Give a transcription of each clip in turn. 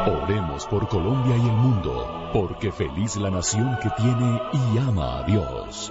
Oremos por Colombia y el mundo, porque feliz la nación que tiene y ama a Dios.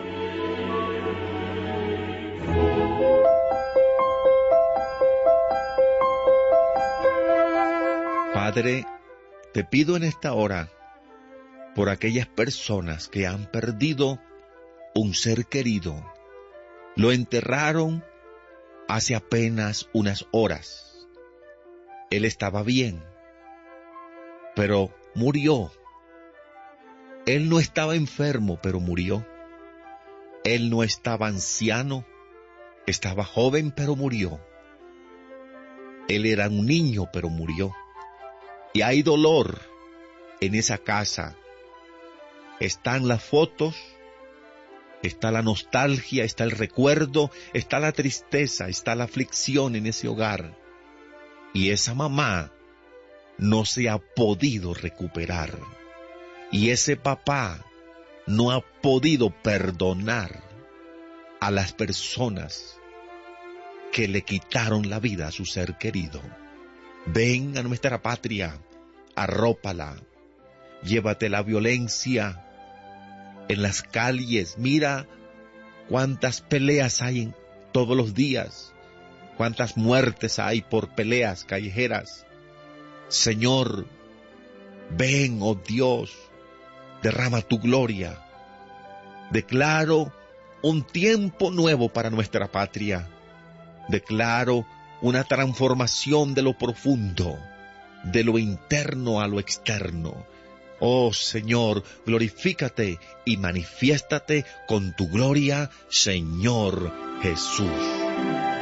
Padre, te pido en esta hora por aquellas personas que han perdido un ser querido. Lo enterraron hace apenas unas horas. Él estaba bien, pero murió. Él no estaba enfermo, pero murió. Él no estaba anciano, estaba joven, pero murió. Él era un niño, pero murió. Y hay dolor en esa casa. Están las fotos, está la nostalgia, está el recuerdo, está la tristeza, está la aflicción en ese hogar. Y esa mamá no se ha podido recuperar. Y ese papá no ha podido perdonar a las personas que le quitaron la vida a su ser querido. Ven a nuestra patria, arrópala, llévate la violencia en las calles. Mira cuántas peleas hay todos los días, cuántas muertes hay por peleas callejeras. Señor, ven, oh Dios, derrama tu gloria. Declaro un tiempo nuevo para nuestra patria. Declaro una transformación de lo profundo, de lo interno a lo externo. Oh Señor, glorifícate y manifiéstate con tu gloria, Señor Jesús.